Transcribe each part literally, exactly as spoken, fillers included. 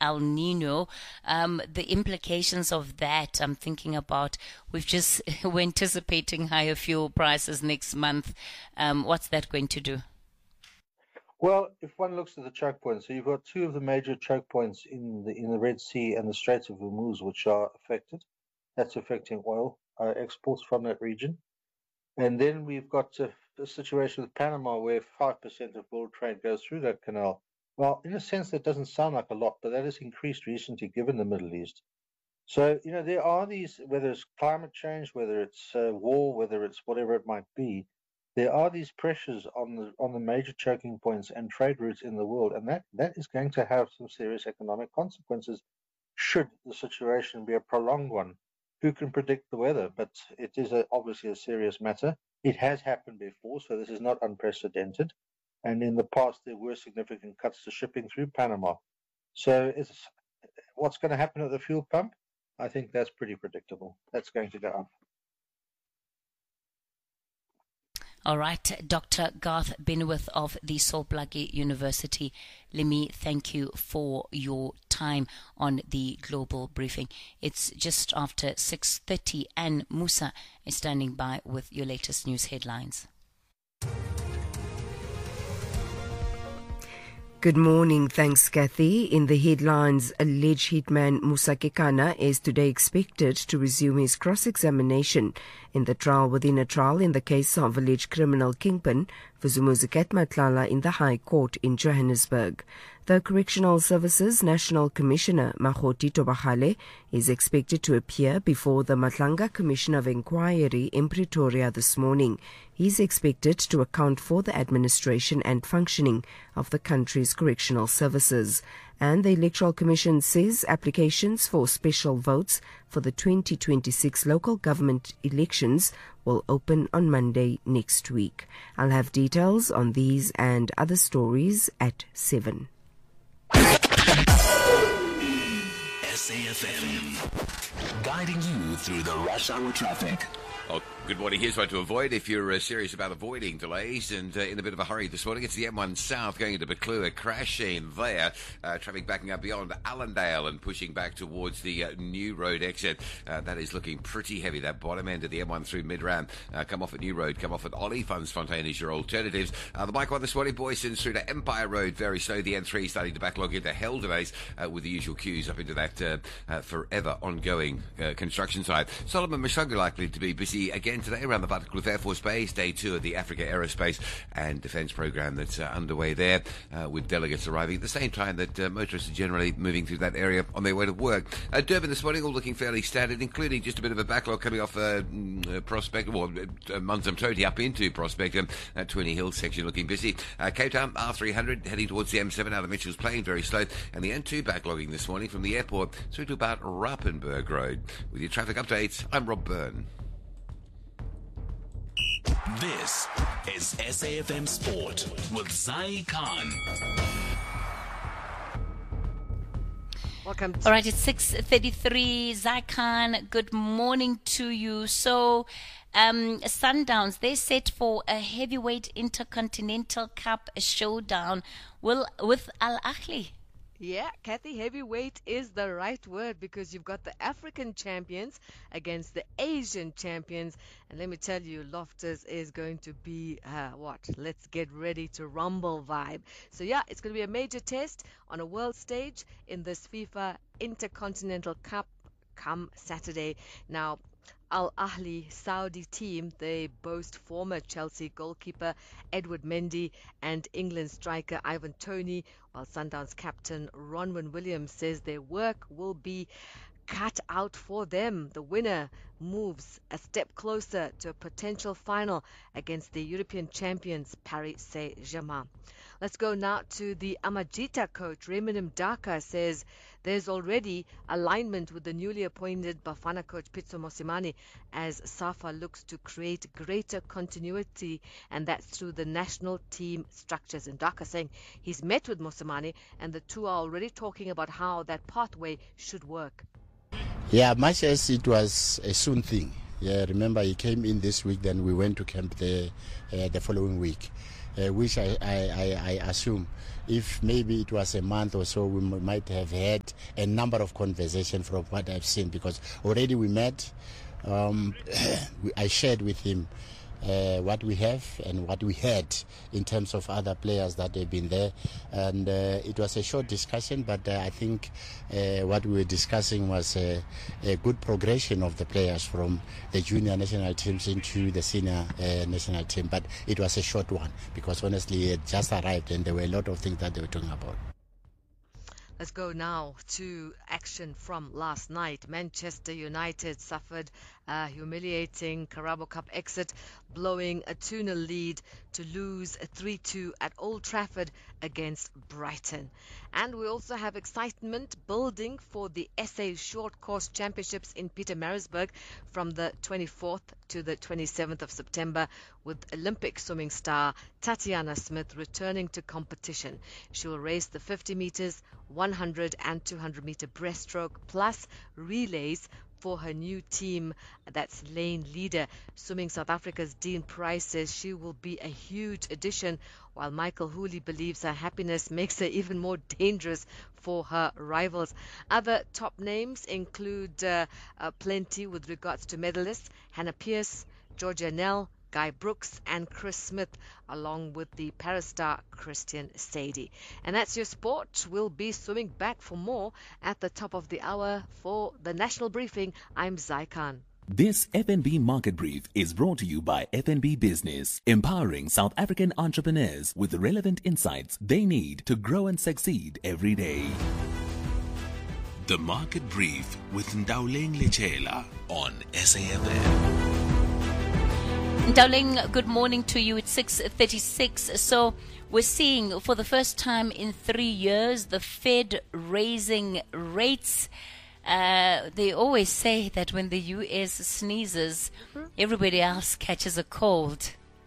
El Nino. Um, the implications of that, I'm thinking about, we've just, we're anticipating higher fuel prices next month. Um, what's that going to do? Well, if one looks at the choke points, so you've got two of the major choke points in the in the Red Sea and the Straits of Hormuz, which are affected. That's affecting oil uh, exports from that region. And then we've got a, a situation with Panama where five percent of world trade goes through that canal. Well, in a sense, that doesn't sound like a lot, but that has increased recently given the Middle East. So, you know, there are these, whether it's climate change, whether it's uh, war, whether it's whatever it might be, there are these pressures on the on the major choking points and trade routes in the world, and that, that is going to have some serious economic consequences should the situation be a prolonged one. Who can predict the weather? But it is a, obviously a serious matter. It has happened before, so this is not unprecedented. And in the past, there were significant cuts to shipping through Panama. So it's, what's going to happen at the fuel pump? I think that's pretty predictable. That's going to go up. All right, Doctor Garth Benworth of the Sol Plaatje University. Let me thank you for your time on the Global Briefing. It's just after six thirty and Musa is standing by with your latest news headlines. Good morning. Thanks, Kathy. In the headlines, alleged hitman Musa Kekana is today expected to resume his cross-examination in the trial within a trial in the case of alleged criminal kingpin Vusumuzi Matlala in the High Court in Johannesburg. The Correctional Services National Commissioner Makgoti Tobagale is expected to appear before the Matlanga Commission of Inquiry in Pretoria this morning. He is expected to account for the administration and functioning of the country's correctional services. And the Electoral Commission says applications for special votes for the twenty twenty-six local government elections will open on Monday next week. I'll have details on these and other stories at seven. S A F M, guiding you through the rush hour traffic. Oh, good morning. Here's what to avoid if you're uh, serious about avoiding delays and uh, in a bit of a hurry this morning. It's the M one South going into Buccleuch, a crash scene there. Uh, traffic backing up beyond Allendale and pushing back towards the uh, New Road exit. Uh, that is looking pretty heavy. That bottom end of the M one through Midrand. Uh, come off at New Road, come off at Olifantsfontein is your alternatives. Uh, the bike one this morning, Boysons through to Empire Road, very slow. The N three starting to backlog into hell delays uh, with the usual queues up into that uh, uh, forever ongoing uh, construction site. Solomon Mashunga likely to be busy again today around the Buttercliff Air Force Base, day two of the Africa Aerospace and Defence Programme that's uh, underway there, uh, with delegates arriving at the same time that uh, motorists are generally moving through that area on their way to work. Uh, Durban this morning all looking fairly standard, including just a bit of a backlog coming off uh, uh, Prospect, well, uh, Munzum Toti up into Prospect, um, that Twenty Hill section looking busy. Uh, Cape Town R three hundred heading towards the M seven out of Mitchell's Plain, very slow, and the N two backlogging this morning from the airport through to about Rappenberg Road. With your traffic updates, I'm Rob Byrne. This is S A F M Sport with Zai Khan. Welcome. All right, it's six thirty-three. Zai Khan, good morning to you. So, um, Sundowns, they're set for a heavyweight Intercontinental Cup showdown will, with Al Ahly. Yeah, Kathy, heavyweight is the right word because you've got the African champions against the Asian champions. And let me tell you, Loftus is going to be, uh, what, let's get ready to rumble vibe. So, yeah, it's going to be a major test on a world stage in this FIFA Intercontinental Cup come Saturday. Now, Al Ahly Saudi team, they boast former Chelsea goalkeeper Edward Mendy and England striker Ivan Toney, while Sundowns captain Ronwen Williams says their work will be cut out for them. The winner moves a step closer to a potential final against the European champions Paris Saint-Germain. Let's go now to the Amajita coach. Raymond Mdaka says there's already alignment with the newly appointed Bafana coach Pitso Mosimane as SAFA looks to create greater continuity, and that's through the national team structures. And Mdaka saying he's met with Mosimane and the two are already talking about how that pathway should work. Yeah, much as it was a soon thing. Yeah, remember he came in this week, then we went to camp there uh, the following week. uh, which I, I, I, I assume if maybe it was a month or so, we m- might have had a number of conversations from what I've seen, because already we met. Um, we, I shared with him uh, what we have and what we had in terms of other players that have been there. And uh, it was a short discussion, but uh, I think uh, what we were discussing was a, a good progression of the players from the junior national teams into the senior uh, national team. But it was a short one because honestly he had just arrived and there were a lot of things that they were talking about. Let's go now to action from last night. Manchester United suffered a humiliating Carabao Cup exit, blowing a two nil lead to lose a three two at Old Trafford against Brighton. And we also have excitement building for the S A Short Course Championships in Pietermaritzburg from the twenty-fourth to the twenty-seventh of September, with Olympic swimming star Tatiana Smith returning to competition. She will race the fifty meters, one hundred and two hundred meter breaststroke plus relays for her new team, that's lane leader. Swimming South Africa's Dean Price says she will be a huge addition, while Michael Hooley believes her happiness makes her even more dangerous for her rivals. Other top names include uh, uh, plenty with regards to medalists: Hannah Pierce, Georgia Nell, Guy Brooks and Chris Smith, along with the parastar Christian Sadie. And that's your sport. We'll be swimming back for more at the top of the hour. For the National Briefing, I'm Zai Khan. This F N B Market Brief is brought to you by F N B Business, empowering South African entrepreneurs with relevant insights they need to grow and succeed every day. The Market Brief with Ndauleng Lechela on S A F M. Darling, good morning to you. It's six thirty-six. So we're seeing for the first time in three years the Fed raising rates. Uh, they always say that when the U S sneezes, mm-hmm. everybody else catches a cold.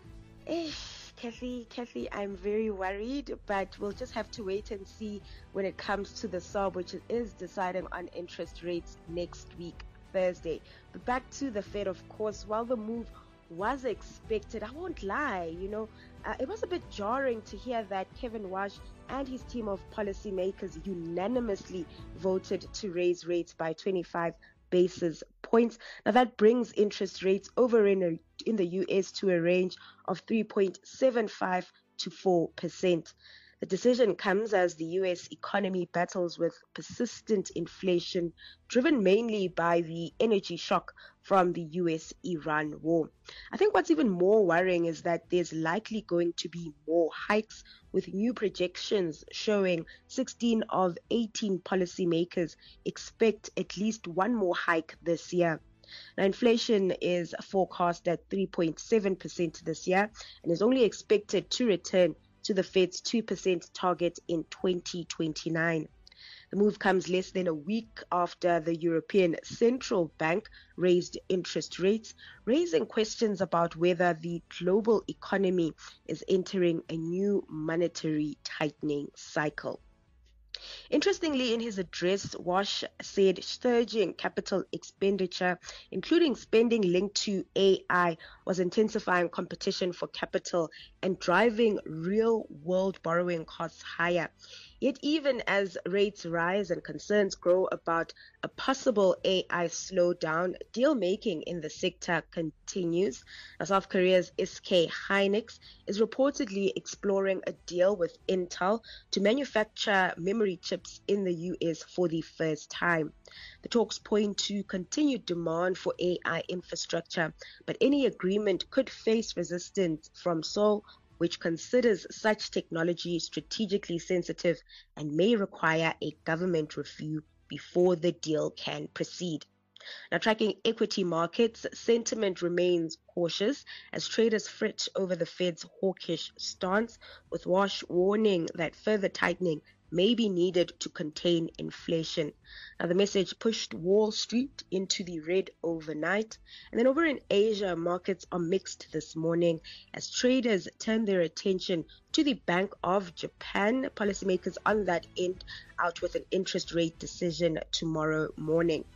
Eh, Kathy, Kathy, I'm very worried, but we'll just have to wait and see when it comes to the S A R B, which is deciding on interest rates next week, Thursday. But back to the Fed, of course, while the move was expected, I won't lie, you know, uh, it was a bit jarring to hear that Kevin Walsh and his team of policymakers unanimously voted to raise rates by twenty-five basis points. Now that brings interest rates over in, a, in the U S to a range of three point seven five to four percent. The decision comes as the U S economy battles with persistent inflation, driven mainly by the energy shock from the U S Iran war. I think what's even more worrying is that there's likely going to be more hikes, with new projections showing sixteen of eighteen policymakers expect at least one more hike this year. Now, inflation is forecast at three point seven percent this year and is only expected to return to the Fed's two percent target in twenty twenty-nine. The move comes less than a week after the European Central Bank raised interest rates, raising questions about whether the global economy is entering a new monetary tightening cycle. Interestingly, in his address, Walsh said surging capital expenditure, including spending linked to A I, was intensifying competition for capital and driving real-world borrowing costs higher. Yet even as rates rise and concerns grow about a possible A I slowdown, deal-making in the sector continues. Now, South Korea's S K Hynix is reportedly exploring a deal with Intel to manufacture memory chips in the U S for the first time. The talks point to continued demand for A I infrastructure, but any agreement could face resistance from Seoul, which considers such technology strategically sensitive and may require a government review before the deal can proceed. Now, tracking equity markets, sentiment remains cautious as traders fret over the Fed's hawkish stance, with Walsh warning that further tightening may be needed to contain inflation. Now, the message pushed Wall Street into the red overnight. And then over in Asia, markets are mixed this morning as traders turn their attention to the Bank of Japan. Policymakers on that end out with an interest rate decision tomorrow morning.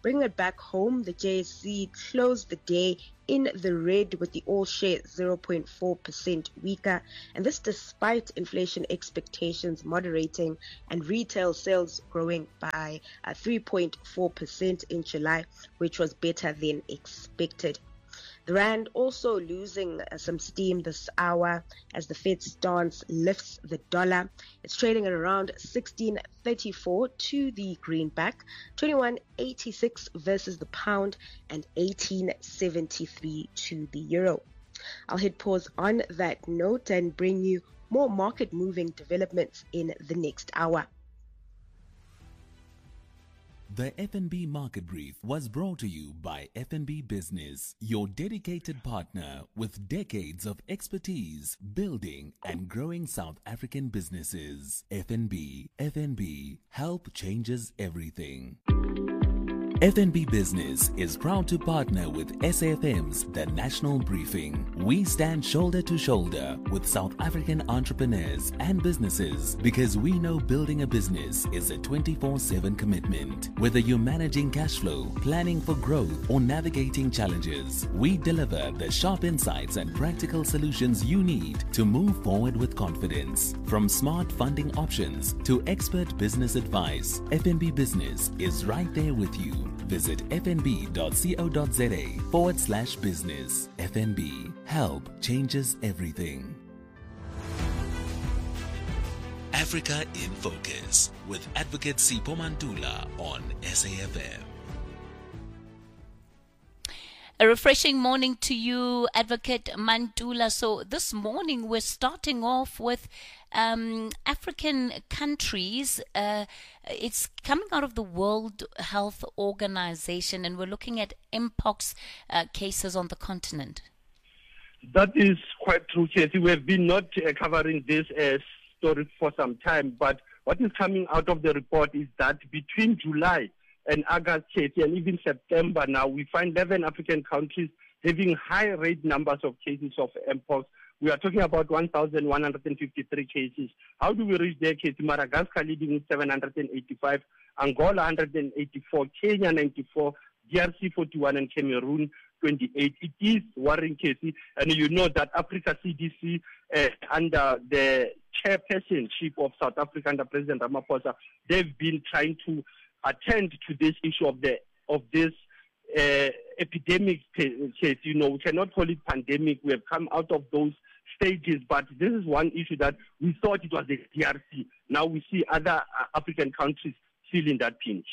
Bringing it back home, the J S E closed the day in the red with the all share zero point four percent weaker, and this despite inflation expectations moderating and retail sales growing by uh, three point four percent in July, which was better than expected. The rand also losing uh, some steam this hour as the Fed stance lifts the dollar. It's trading at around sixteen thirty-four to the greenback, twenty-one eighty-six versus the pound, and eighteen seventy-three to the euro. I'll hit pause on that note and bring you more market moving developments in the next hour. The F N B Market Brief was brought to you by F N B Business, your dedicated partner with decades of expertise building and growing South African businesses. F N B, F N B, help changes everything. F N B Business is proud to partner with S A F M's The National Briefing. We stand shoulder to shoulder with South African entrepreneurs and businesses because we know building a business is a twenty-four seven commitment. Whether you're managing cash flow, planning for growth, or navigating challenges, we deliver the sharp insights and practical solutions you need to move forward with confidence. From smart funding options to expert business advice, F N B Business is right there with you. Visit fnb.co.za forward slash business. F N B. Help changes everything. Africa in Focus with Advocate Sipho Mantula on S A F M. A refreshing morning to you, Advocate Mantula. So this morning we're starting off with um, African countries. Uh, it's coming out of the World Health Organization, and we're looking at mpox uh, cases on the continent. That is quite true, Casey. We have been not uh, covering this uh, story for some time, but what is coming out of the report is that between July and August, Casey, and even September now, we find eleven African countries having high rate numbers of cases of mpox. We are talking about one thousand one hundred fifty-three cases. How do we reach there, Casey? Madagascar leading with seven hundred eighty-five, Angola one hundred eighty-four, Kenya ninety-four, D R C forty-one, and Cameroon twenty-eight. It is worrying, Casey, and you know that Africa C D C, uh, under the chairpersonship of South Africa under President Ramaphosa, they've been trying to attend to this issue of the of this uh, epidemic case. You know, we cannot call it pandemic. We have come out of those stages, but this is one issue that we thought it was the D R C. Now we see other uh, African countries feeling that pinch.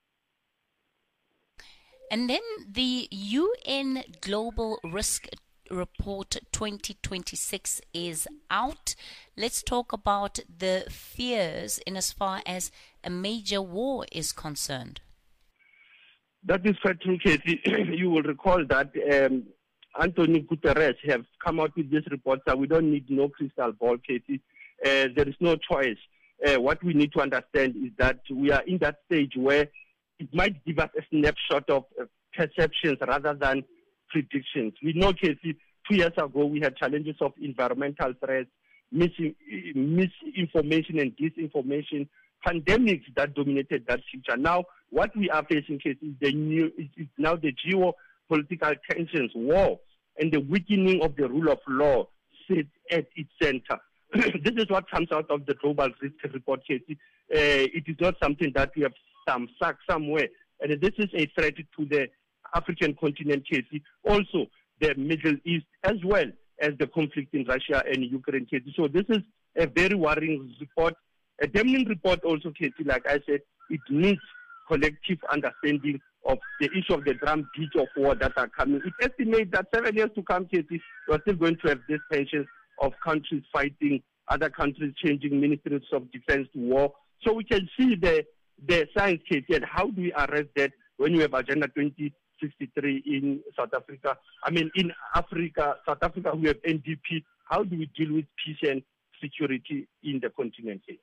And then the U N Global Risk Report twenty twenty-six is out. Let's talk about the fears in as far as a major war is concerned. That is quite true, Katie. You will recall that um, Antonio Guterres have come out with this report that we don't need no crystal ball, Katie. Uh, there is no choice. Uh, what we need to understand is that we are in that stage where it might give us a snapshot of uh, perceptions rather than predictions. We know, Casey, two years ago we had challenges of environmental threats, mis- misinformation and disinformation, pandemics that dominated that future. Now, what we are facing, Casey, is the new, is now the geopolitical tensions, war, and the weakening of the rule of law sit at its center. This is what comes out of the Global Risk Report, Casey. Uh, it is not something that we have some stuck somewhere, and this is a threat to the African continent, Casey, also the Middle East, as well as the conflict in Russia and Ukraine, Casey. So this is a very worrying report, a damning report also, Casey. Like I said, it needs collective understanding of the issue of the drumbeat of war that are coming. It estimates that seven years to come, Casey, we're still going to have these tensions of countries fighting, other countries changing ministries of defense to war. So we can see the the signs, Casey, and how do we arrest that when you have Agenda twenty sixty-three in South Africa? I mean, in Africa, South Africa, we have N D P. How do we deal with peace and security in the continent, Casey?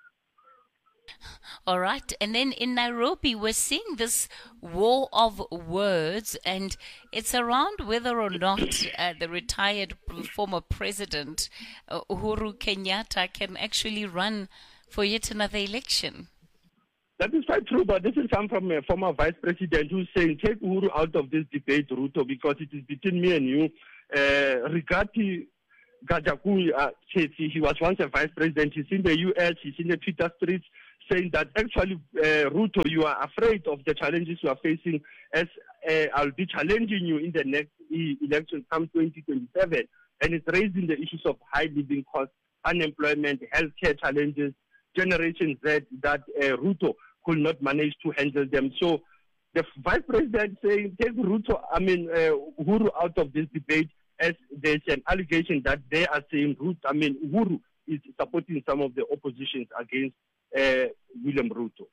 All right. And then in Nairobi, we're seeing this war of words, and it's around whether or not uh, the retired former president, uh, Uhuru Kenyatta, can actually run for yet another election. That is quite true, but this is come from a former vice president who's saying, take Uhuru out of this debate, Ruto, because it is between me and you. Uh, Rigati Gajaku, uh, he was once a vice president. He's in the U S, he's in the Twitter streets, saying that actually, uh, Ruto, you are afraid of the challenges you are facing, as uh, I'll be challenging you in the next election come twenty twenty-seven. And it's raising the issues of high living costs, unemployment, healthcare challenges, Generation Z, that uh, Ruto could not manage to handle them. So the vice president saying, take Ruto, I mean, uh, Uhuru out of this debate, as there's an allegation that they are saying, Ruto, I mean, Uhuru is supporting some of the oppositions against uh, William Ruto.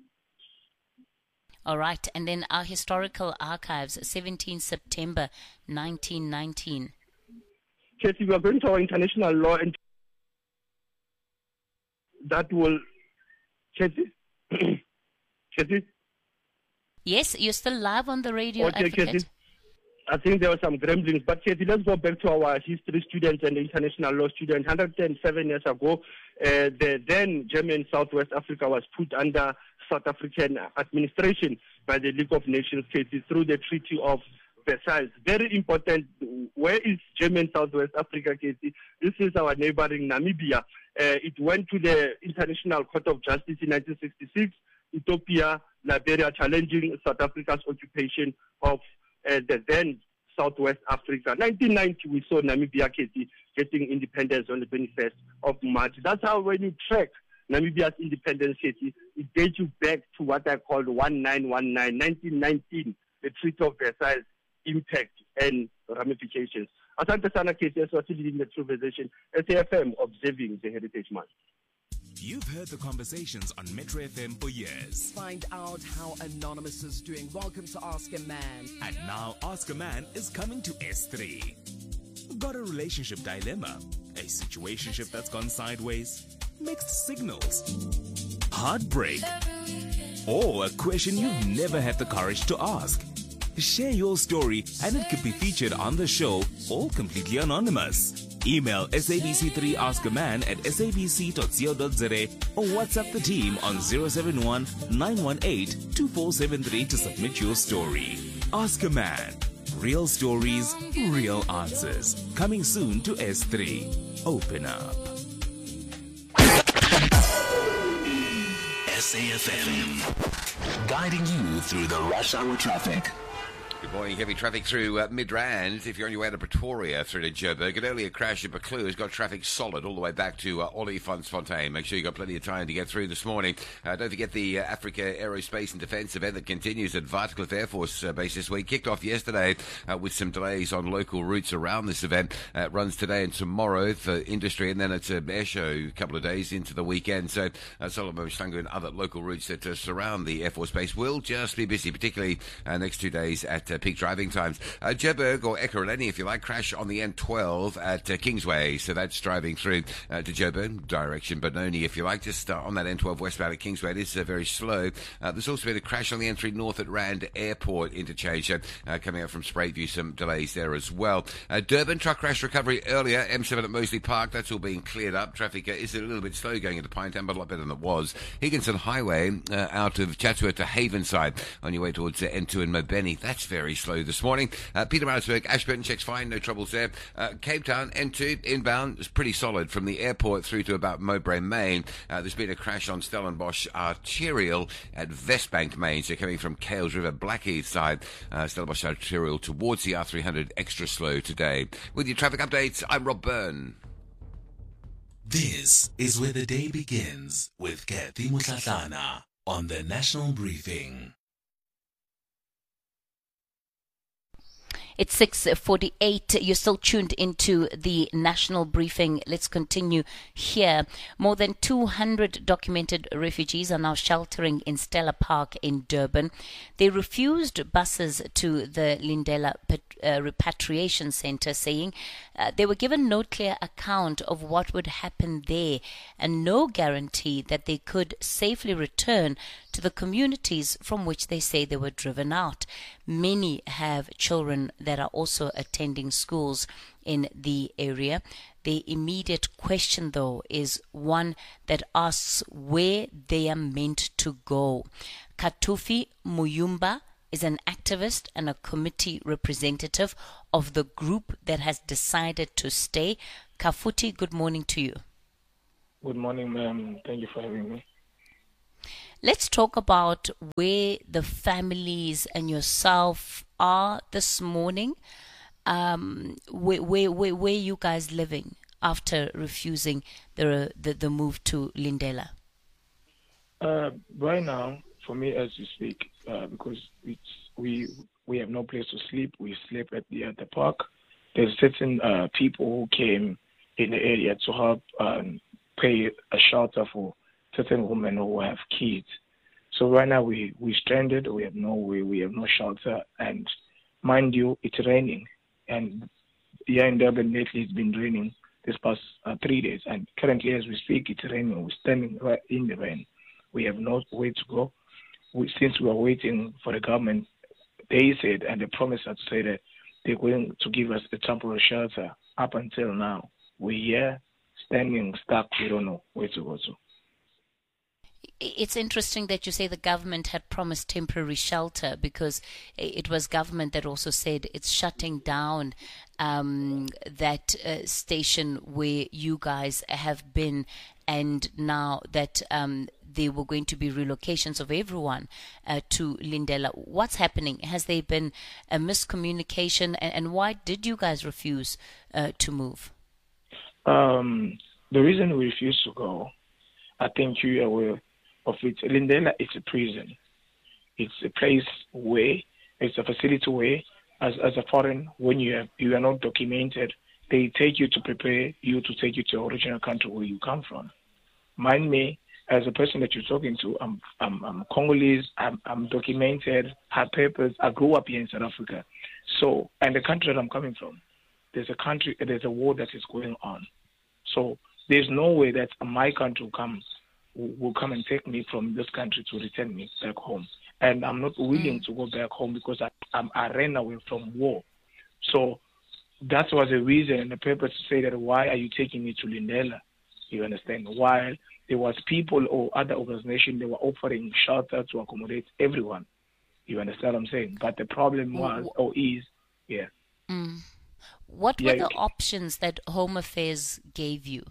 All right, and then our historical archives, seventeenth September nineteen nineteen. Casey, we are going to our international law, and that will, Casey? Casey? Yes, you're still live on the radio, okay, Advocate. Casey. I think there were some grumblings, but Casey, let's go back to our history students and international law students. one hundred seven years ago, uh, the then German Southwest Africa was put under South African administration by the League of Nations, Casey, through the Treaty of Versailles. Very important. Where is German Southwest Africa, Casey? This is our neighboring Namibia. Uh, it went to the International Court of Justice in nineteen sixty-six. Ethiopia, Liberia, challenging South Africa's occupation of uh, the then Southwest Africa. nineteen ninety, we saw Namibia, Casey, getting independence on the twenty-first of March. That's how when you track Namibia's independence, Casey, it dates you back to what I called nineteen nineteen, nineteen nineteen, the Treaty of Versailles impact and ramifications. Asante sana, Casey, as was leading the True Conversation, S A F M, observing the Heritage Month. You've heard the conversations on Metro F M for years. Find out how Anonymous is doing. Welcome to Ask a Man. And now Ask a Man is coming to S three. Got a relationship dilemma? A situationship that's gone sideways? Mixed signals? Heartbreak? Or a question you've never had the courage to ask? Share your story and it could be featured on the show, all completely anonymous. Email S A B C three Ask a Man at sabc dot co dot za or WhatsApp the team on zero seven one, nine one eight, two four seven three to submit your story. Ask a Man. Real stories, real answers. Coming soon to S three. Open up. S A F M, guiding you through the rush hour traffic. Good morning. Heavy traffic through uh, Midrand. If you're on your way to Pretoria through to Joburg, an earlier crash at Buccleuch has got traffic solid all the way back to uh, Olifantsfontein. Make sure you've got plenty of time to get through this morning. Uh, don't forget the uh, Africa Aerospace and Defence event that continues at Vartklif Air Force uh, Base this week. Kicked off yesterday uh, with some delays on local routes around this event. Uh, it runs today and tomorrow for industry, and then it's an air show a couple of days into the weekend. So uh, Solomon Mshangu and other local routes that uh, surround the Air Force Base will just be busy, particularly uh, next two days at uh, peak driving times. Uh, Joburg, or Ekurhuleni, if you like, crash on the N twelve at uh, Kingsway. So that's driving through uh, to Joburg, direction Benoni, if you like. Just uh, on that N twelve westbound at Kingsway, it is uh, very slow. Uh, there's also been a crash on the N three north at Rand Airport interchange. Uh, coming out from Sprayview, some delays there as well. Uh, Durban, truck crash recovery earlier. M seven at Moseley Park, that's all being cleared up. Traffic uh, is a little bit slow going into Pinetown, but a lot better than it was. Higginson Highway uh, out of Chatsworth to Havenside on your way towards uh, N two and Mobeni. That's very slow this morning. Uh, Peter Maritzburg, Ashburton checks fine, no troubles there. Uh, Cape Town, N two, inbound, is pretty solid from the airport through to about Mowbray, Main. Uh, there's been a crash on Stellenbosch Arterial at Westbank, Main, so coming from Kales River, Blackheath side, uh, Stellenbosch Arterial towards the R three hundred, extra slow today. With your traffic updates, I'm Rob Byrne. This is where the day begins with Kathy Mutlatlana on the National Briefing. It's six forty-eight. You're still tuned into the National Briefing. Let's continue here. More than two hundred documented refugees are now sheltering in Stella Park in Durban. They refused buses to the Lindela uh, Repatriation Centre, saying uh, they were given no clear account of what would happen there and no guarantee that they could safely return to the communities from which they say they were driven out. Many have children that are also attending schools in the area. The immediate question, though, is one that asks where they are meant to go. Katufi Muyumba is an activist and a committee representative of the group that has decided to stay. Kafuti, good morning to you. Good morning, ma'am. Thank you for having me. Let's talk about where the families and yourself are this morning. Um, where, where, where, where you guys living after refusing the the, the move to Lindela? Uh, right now, for me, as you speak, uh, because it's, we we have no place to sleep. We sleep at the at the park. There's certain uh, people who came in the area to help um, pay a shelter for certain women who have kids. So right now we we stranded. We have no we we have no shelter, and mind you, it's raining. And here in Durban lately, it's been raining this past uh, three days. And currently, as we speak, it's raining. We're standing right in the rain. We have no way to go. We, since we are waiting for the government, they said, and they promised us to say that they're going to give us a temporary shelter. Up until now, we're here, standing, stuck. We don't know where to go to. It's interesting that you say the government had promised temporary shelter, because it was government that also said it's shutting down um, that uh, station where you guys have been, and now that um, there were going to be relocations of everyone uh, to Lindela. What's happening? Has there been a miscommunication, and, and why did you guys refuse uh, to move? Um, the reason we refused to go, I think you are aware of it. Lindela is a prison. It's a place where, it's a facility where, as as a foreign, when you have, you are not documented, they take you to prepare you to take you to the original country where you come from. Mind me, as a person that you're talking to, I'm I'm, I'm Congolese. I'm, I'm documented, have papers. I grew up here in South Africa. So, and the country that I'm coming from, there's a country, there's a war that is going on. So there's no way that my country will come will come and take me from this country to return me back home. And I'm not willing to go back home because I, I'm, I ran away from war. So that was the reason and the purpose to say that why are you taking me to Lindela? You understand? While there was people or other organizations, they were offering shelter to accommodate everyone. You understand what I'm saying? But the problem was, or is, yeah. Mm. What yeah, were the options that Home Affairs gave you?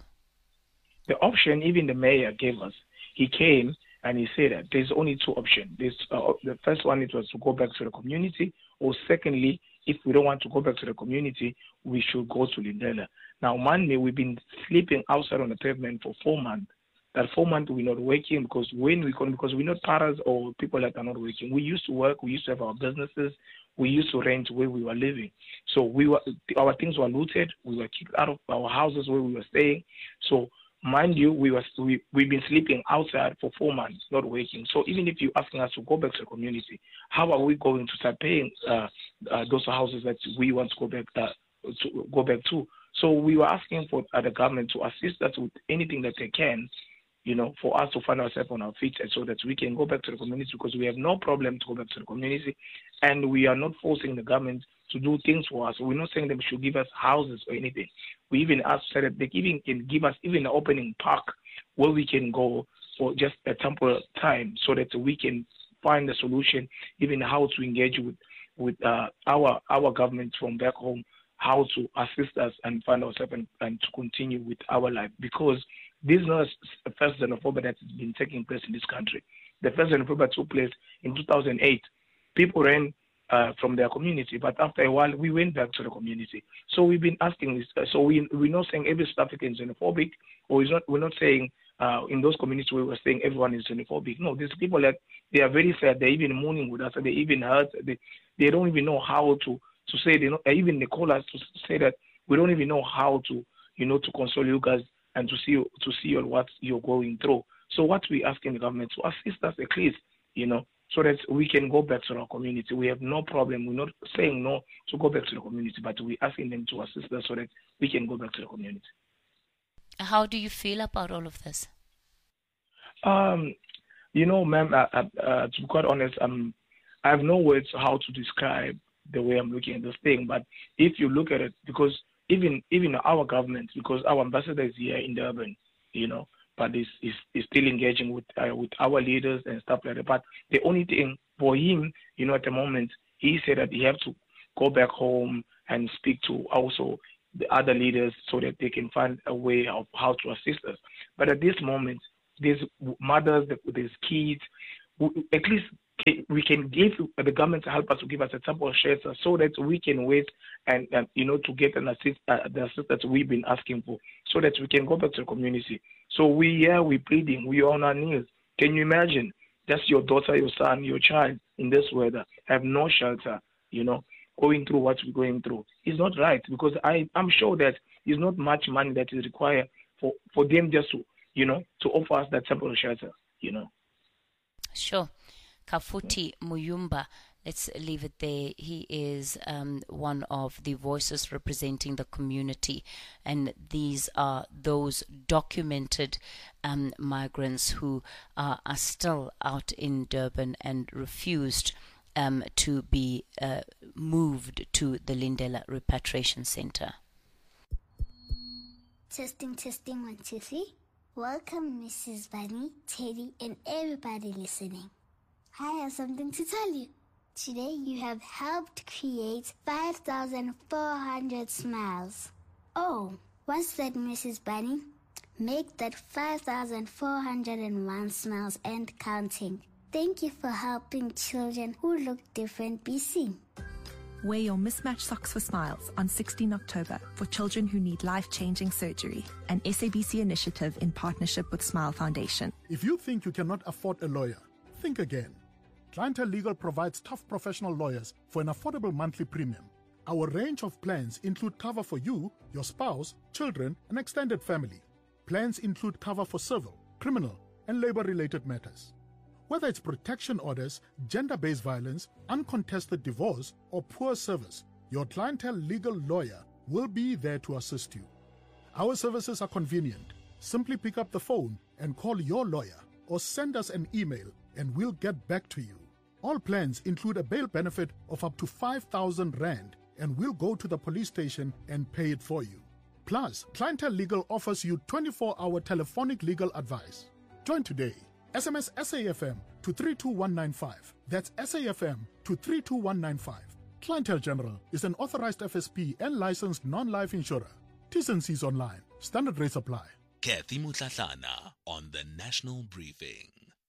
The option, even the mayor gave us, he came and he said that there's only two options. There's, uh, the first one, it was to go back to the community, or secondly, if we don't want to go back to the community, we should go to Lindela. Now, Monday, we've been sleeping outside on the pavement for four months. That four months we're not working because when we come, because we're not paras or people that are not working. We used to work, we used to have our businesses, we used to rent where we were living. So we were, our things were looted, we were kicked out of our houses where we were staying. So mind you, we were we we've been sleeping outside for four months, not working. So even if you're asking us to go back to the community, how are we going to start paying uh, uh, those houses that we want to go back uh, to go back to? So we were asking for uh, the government to assist us with anything that they can, you know, for us to find ourselves on our feet, and so that we can go back to the community, because we have no problem to go back to the community, and we are not forcing the government to do things for us. We're not saying they should give us houses or anything. We even asked so that they even can give us even an opening park where we can go for just a temporary time, so that we can find a solution, even how to engage with with uh, our our government from back home, how to assist us and find ourselves and, and to continue with our life, because this is not the first xenophobia that has been taking place in this country. The first xenophobia took place in two thousand eight. People ran uh, from their community, but after a while, we went back to the community. So we've been asking this. Uh, so we, we're not saying every South African is xenophobic, or is not, we're not saying uh, in those communities where we're saying everyone is xenophobic. No, these people, that they are very sad. They're even mourning with us. They even hurt. They, they don't even know how to, to say, they know, even they call us to say that we don't even know how to, you know, to console you guys and to see to see what you're going through. So what we asking the government to assist us at least, you know, so that we can go back to our community. We have no problem. We're not saying no to go back to the community, but we're asking them to assist us so that we can go back to the community. How do you feel about all of this? Um, you know, ma'am, uh, uh, to be quite honest, um, I have no words how to describe the way I'm looking at this thing. But if you look at it, because even even our government, because our ambassador is here in Durban, you know, but is is, is still engaging with uh, with our leaders and stuff like that. But the only thing for him, you know, at the moment, he said that he have to go back home and speak to also the other leaders so that they can find a way of how to assist us. But at this moment, there's mothers, there's kids, at least we can give the government to help us to give us a sample shelter so that we can wait and, and you know, to get an assist, uh, the assistance we've been asking for, so that we can go back to the community. So we here, we pleading, we are on our knees. Can you imagine? That's your daughter, your son, your child in this weather, have no shelter, you know, going through what we're going through. It's not right, because I, I'm sure that it's not much money that is required for, for them just to, you know, to offer us that temporary shelter, you know. Sure. Kafuti Muyumba, let's leave it there. He is um, one of the voices representing the community, and these are those documented um, migrants who uh, are still out in Durban and refused um, to be uh, moved to the Lindela Repatriation Center. Testing, testing, one, two, three. Welcome, Missus Bunny, Teddy, and everybody listening. I have something to tell you. Today you have helped create five thousand four hundred smiles. Oh, what's that, Missus Bunny? Make that five thousand four hundred one smiles and counting. Thank you for helping children who look different be seen. Wear your mismatched socks for smiles on sixteenth October for children who need life-changing surgery, an S A B C initiative in partnership with Smile Foundation. If you think you cannot afford a lawyer, think again. Clientele Legal provides tough professional lawyers for an affordable monthly premium. Our range of plans include cover for you, your spouse, children, and extended family. Plans include cover for civil, criminal, and labor-related matters. Whether it's protection orders, gender-based violence, uncontested divorce, or poor service, your Clientele Legal lawyer will be there to assist you. Our services are convenient. Simply pick up the phone and call your lawyer, or send us an email and we'll get back to you. All plans include a bail benefit of up to five thousand rand, and we'll go to the police station and pay it for you. Plus, Clientele Legal offers you twenty-four hour telephonic legal advice. Join today. S M S S A F M to three two one nine five. That's S A F M to three two one nine five. Clientele General is an authorized F S P and licensed non-life insurer. T's and C's online. Standard rates apply. Kathy Mutlatlana on the National Briefing.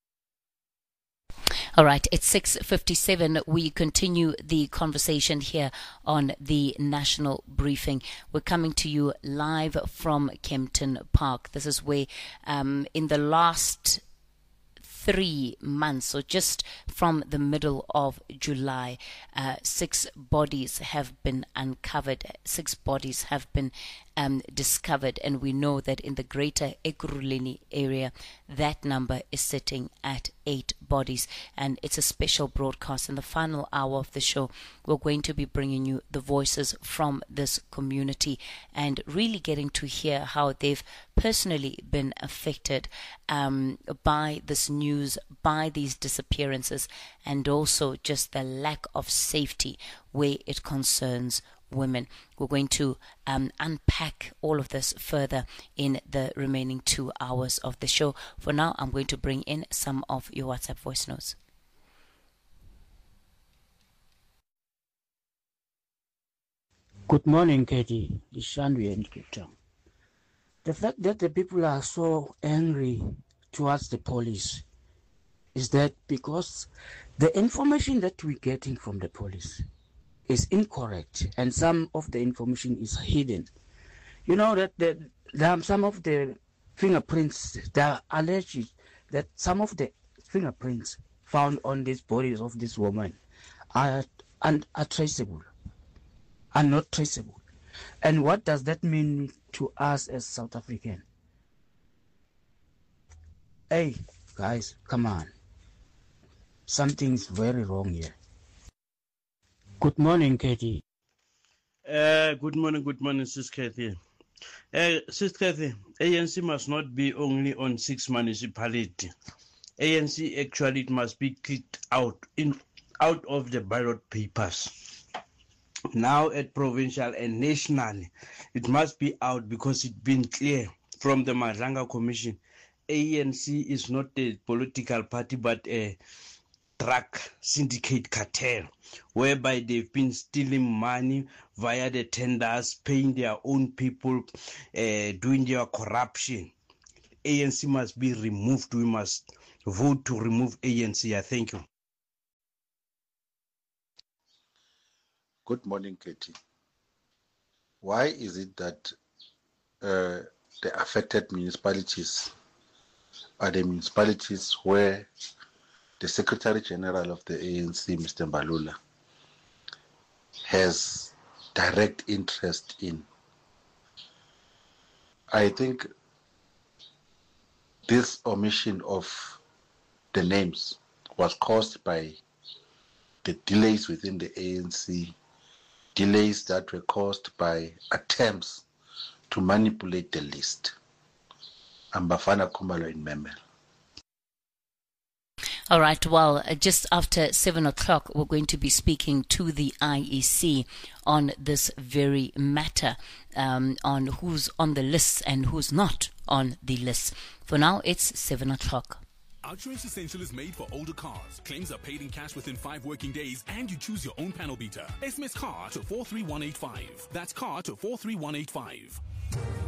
All right, it's six fifty-seven. We continue the conversation here on the National Briefing. We're coming to you live from Kempton Park. This is where um, in the last three months, or just from the middle of July, uh, six bodies have been uncovered. Six bodies have been um, discovered, and we know that in the greater Ekurhuleni area, that number is sitting at eight bodies. And it's a special broadcast. In the final hour of the show, we're going to be bringing you the voices from this community and really getting to hear how they've personally been affected um, by this news, by these disappearances, and also just the lack of safety where it concerns women. We're going to um, unpack all of this further in the remaining two hours of the show. For now, I'm going to bring in some of your WhatsApp voice notes. Good morning, Katie. It's Shandwi in Cape Town. The fact that the people are so angry towards the police is that because the information that we're getting from the police is incorrect, and some of the information is hidden. You know that the, the, some of the fingerprints, they are alleged that some of the fingerprints found on these bodies of this woman are, are, are traceable, are not traceable. And what does that mean to us as South African? Hey, guys, come on. Something's very wrong here. Good morning, Katie. Uh, good morning, good morning, Sis Kathy. Uh, Sis Kathy, A N C must not be only on six municipalities. A N C actually it must be kicked out in out of the ballot papers. now at provincial and national, it must be out because it's been clear from the Madlanga Commission. A N C is not a political party but a drug syndicate cartel, whereby they've been stealing money via the tenders, paying their own people, uh, doing their corruption. A N C must be removed. We must vote to remove A N C. I thank you. Good morning, Katie. Why is it that uh, the affected municipalities are the municipalities where the Secretary General of the A N C, Mister Mbalula, has direct interest in? I think this omission of the names was caused by the delays within the A N C, delays that were caused by attempts to manipulate the list. I'm Bafana Kumalo in Memel. All right, well, uh, just after seven o'clock, we're going to be speaking to the I E C on this very matter, um, on who's on the list and who's not on the list. For now, it's seven o'clock. Outsurance Essential is made for older cars. Claims are paid in cash within five working days, and you choose your own panel beater. S M S CAR to four three one eight five. That's CAR to four three one eight five.